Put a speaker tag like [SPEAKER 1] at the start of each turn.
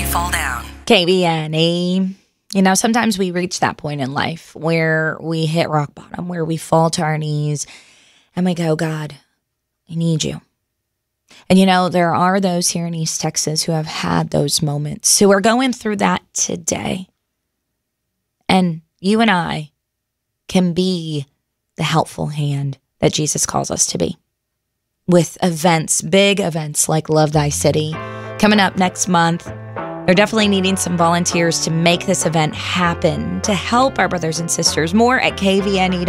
[SPEAKER 1] fall down.
[SPEAKER 2] KBNE. You know, sometimes we reach that point in life where we hit rock bottom, where we fall to our knees and we go, God, I need you. And you know, there are those here in East Texas who have had those moments, who are going through that today. And you and I can be the helpful hand that Jesus calls us to be. With events, big events like Love Thy City coming up next month. They're definitely needing some volunteers to make this event happen, to help our brothers and sisters. More at kvne.com.